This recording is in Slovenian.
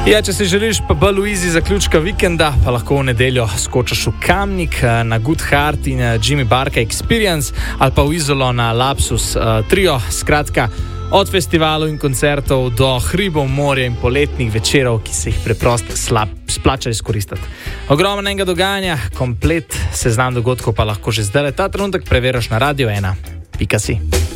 Ja, če si želiš pa bolj v easy zaključka vikenda, pa lahko v nedeljo skočiš v Kamnik na Good Heart in Jimmy Barka Experience ali pa v Izolo na Lapsus Trio. Skratka, od festivalov in koncertov do hribov, morja in poletnih večerov, ki se jih preprosto splača izkoristiti. Ogromnega dogajanja, komplet seznam dogodkov pa lahko že zdaj ta trenutek preveriš na Radio1.si.